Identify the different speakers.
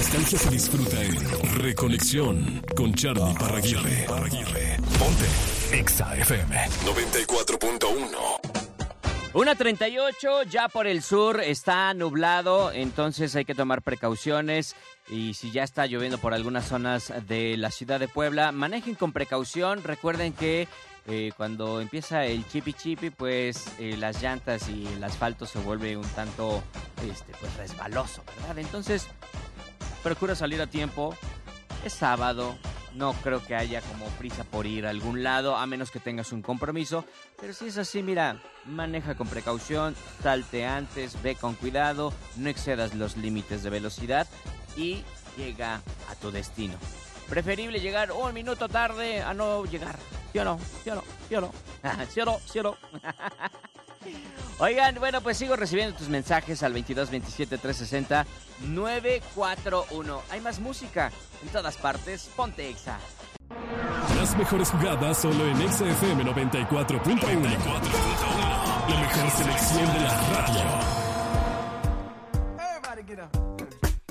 Speaker 1: nostalgia se disfruta en Reconexión con Charly Parraguirre. Ponte Exa FM 94.1.
Speaker 2: 1:38, ya por el sur está nublado, entonces hay que tomar precauciones. Y si ya está lloviendo por algunas zonas de la ciudad de Puebla, manejen con precaución. Recuerden que cuando empieza el chipi, pues las llantas y el asfalto se vuelve un tanto pues resbaloso, ¿verdad? Entonces, procura salir a tiempo. Es sábado, no creo que haya como prisa por ir a algún lado, a menos que tengas un compromiso. Pero si es así, mira, maneja con precaución, salte antes, ve con cuidado, no excedas los límites de velocidad y llega a tu destino. Preferible llegar un minuto tarde a no llegar. ¿Sí o no? ¿Sí o no? ¿Sí o no? ¿Sí o no? ¿Sí o no? Oigan, bueno, pues sigo recibiendo tus mensajes al 22 27 360 941. Hay más música en todas partes. Ponte Exa.
Speaker 1: Las mejores jugadas solo en Exa FM 94.1. La mejor selección de la radio.
Speaker 3: Everybody get up.